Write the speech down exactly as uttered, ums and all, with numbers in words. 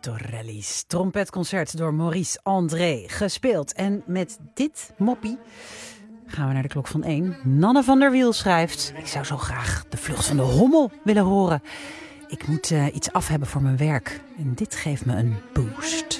Torelli's trompetconcert door Maurice André gespeeld. En met dit moppie gaan we naar de klok van één. Nanne van der Wiel schrijft: ik zou zo graag de vlucht van de hommel willen horen. Ik moet uh, iets af hebben voor mijn werk. En dit geeft me een boost.